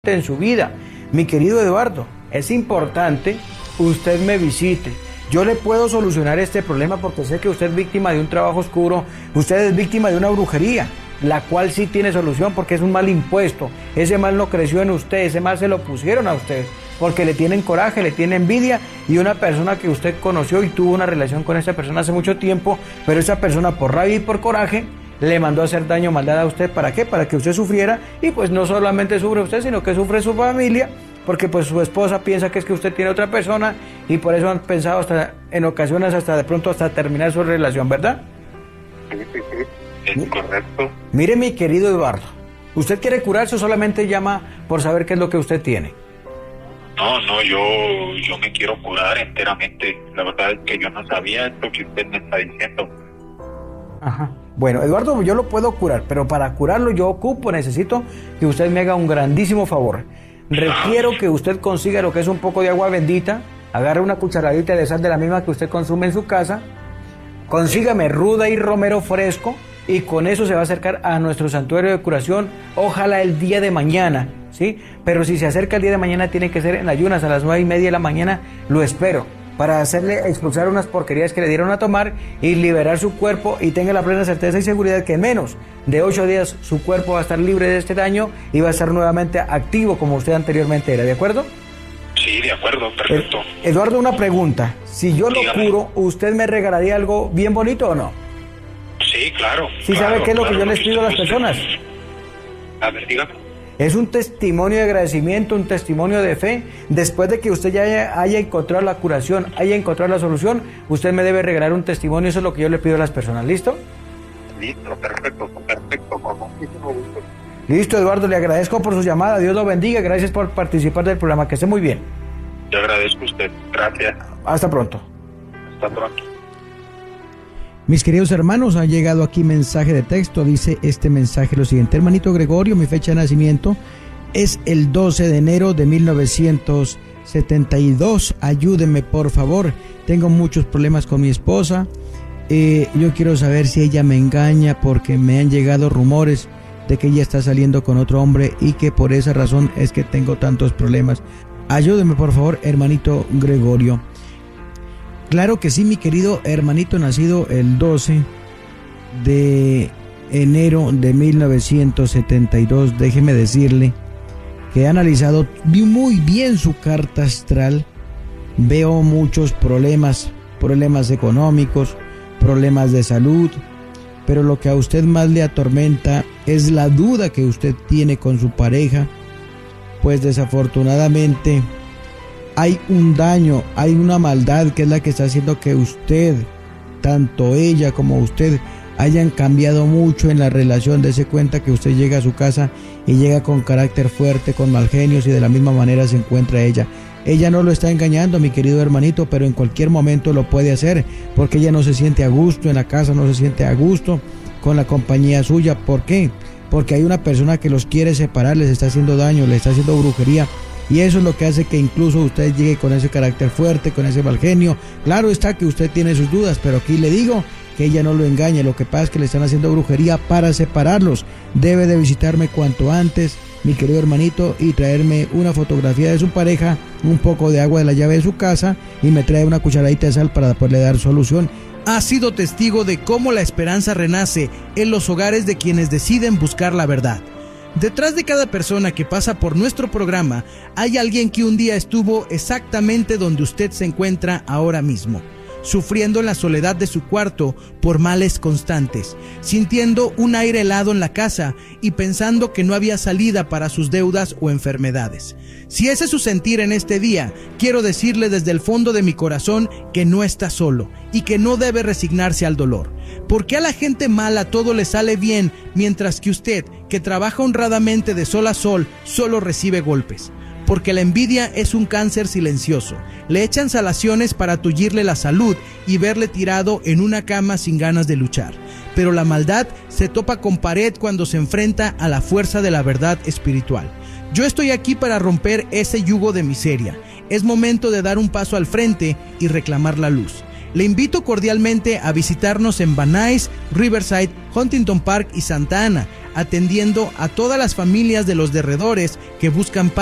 en su vida. Mi querido Eduardo, es importante usted me visite. Yo le puedo solucionar este problema porque sé que usted es víctima de un trabajo oscuro, usted es víctima de una brujería, la cual sí tiene solución porque es un mal impuesto. Ese mal no creció en usted, ese mal se lo pusieron a usted porque le tienen coraje, le tiene envidia, y una persona que usted conoció y tuvo una relación con esa persona hace mucho tiempo, pero esa persona por rabia y por coraje le mandó a hacer daño, maldad a usted. ¿Para qué? Para que usted sufriera, y pues no solamente sufre usted, sino que sufre su familia, porque pues su esposa piensa que es que usted tiene otra persona, y por eso han pensado hasta en ocasiones hasta de pronto hasta terminar su relación, ¿verdad? Sí, es correcto. Mire, mi querido Eduardo, ¿usted quiere curarse o solamente llama por saber qué es lo que usted tiene? No, yo me quiero curar enteramente. La verdad es que yo no sabía esto que usted me está diciendo. Ajá. Bueno, Eduardo, yo lo puedo curar, pero para curarlo yo necesito que usted me haga un grandísimo favor. Requiero que usted consiga lo que es un poco de agua bendita, agarre una cucharadita de sal de la misma que usted consume en su casa, consígame ruda y romero fresco, y con eso se va a acercar a nuestro santuario de curación, ojalá el día de mañana, ¿sí? Pero si se acerca el día de mañana tiene que ser en ayunas, a las 9:30 de la mañana, lo espero, para hacerle expulsar unas porquerías que le dieron a tomar y liberar su cuerpo, y tenga la plena certeza y seguridad que en menos de 8 días su cuerpo va a estar libre de este daño y va a estar nuevamente activo como usted anteriormente era, ¿de acuerdo? Sí, de acuerdo, perfecto. Eduardo, una pregunta, si yo lo curo, ¿usted me regalaría algo bien bonito o no? Sí, claro. ¿Sí claro, sabe qué es lo claro, que yo les pido a las personas? A ver, dígame. Es un testimonio de agradecimiento, un testimonio de fe. Después de que usted ya haya encontrado la curación, haya encontrado la solución, usted me debe regalar un testimonio. Eso es lo que yo le pido a las personas. ¿Listo? Listo, perfecto, con muchísimo gusto. Listo, Eduardo, le agradezco por su llamada. Dios lo bendiga. Gracias por participar del programa. Que esté muy bien. Te agradezco a usted. Gracias. Hasta pronto. Hasta pronto. Mis queridos hermanos, ha llegado aquí mensaje de texto. Dice este mensaje lo siguiente: hermanito Gregorio, mi fecha de nacimiento es el 12 de enero de 1972. Ayúdeme, por favor. Tengo muchos problemas con mi esposa. Yo quiero saber si ella me engaña, porque me han llegado rumores de que ella está saliendo con otro hombre y que por esa razón es que tengo tantos problemas. Ayúdeme, por favor, hermanito Gregorio. Claro que sí, mi querido hermanito, nacido el 12 de enero de 1972. Déjeme decirle que he analizado muy bien su carta astral. Veo muchos problemas económicos, problemas de salud, pero lo que a usted más le atormenta es la duda que usted tiene con su pareja, pues desafortunadamente hay un daño, hay una maldad que es la que está haciendo que usted, tanto ella como usted, hayan cambiado mucho en la relación. Dese cuenta que usted llega a su casa y llega con carácter fuerte, con mal genios, y de la misma manera se encuentra ella. Ella no lo está engañando, mi querido hermanito, pero en cualquier momento lo puede hacer, porque ella no se siente a gusto en la casa, no se siente a gusto con la compañía suya. ¿Por qué? Porque hay una persona que los quiere separar, les está haciendo daño, les está haciendo brujería. Y eso es lo que hace que incluso usted llegue con ese carácter fuerte, con ese mal genio. Claro está que usted tiene sus dudas, pero aquí le digo que ella no lo engaña. Lo que pasa es que le están haciendo brujería para separarlos. Debe de visitarme cuanto antes, mi querido hermanito, y traerme una fotografía de su pareja, un poco de agua de la llave de su casa, y me trae una cucharadita de sal para poderle dar solución. Ha sido testigo de cómo la esperanza renace en los hogares de quienes deciden buscar la verdad. Detrás de cada persona que pasa por nuestro programa hay alguien que un día estuvo exactamente donde usted se encuentra ahora mismo, sufriendo en la soledad de su cuarto por males constantes, sintiendo un aire helado en la casa y pensando que no había salida para sus deudas o enfermedades. Si ese es su sentir en este día, quiero decirle desde el fondo de mi corazón que no está solo y que no debe resignarse al dolor. Porque a la gente mala todo le sale bien, mientras que usted, que trabaja honradamente de sol a sol, solo recibe golpes. Porque la envidia es un cáncer silencioso. Le echan salaciones para tullirle la salud y verle tirado en una cama sin ganas de luchar. Pero la maldad se topa con pared cuando se enfrenta a la fuerza de la verdad espiritual. Yo estoy aquí para romper ese yugo de miseria. Es momento de dar un paso al frente y reclamar la luz. Le invito cordialmente a visitarnos en Van Nuys, Riverside, Huntington Park y Santa Ana. atendiendo a todas las familias de los derredores que buscan paz